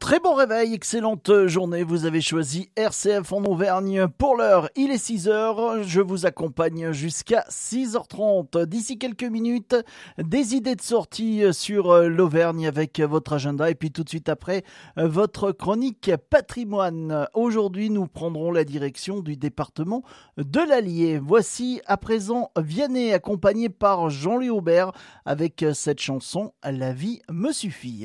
Très bon réveil, excellente journée. Vous avez choisi RCF en Auvergne. Pour l'heure, il est 6h. Je vous accompagne jusqu'à 6h30. D'ici quelques minutes, des idées de sortie sur l'Auvergne avec votre agenda. Et puis tout de suite après, votre chronique patrimoine. Aujourd'hui, nous prendrons la direction du département de l'Allier. Voici à présent Vianney, accompagné par Jean-Louis Aubert avec cette chanson « La vie me suffit ».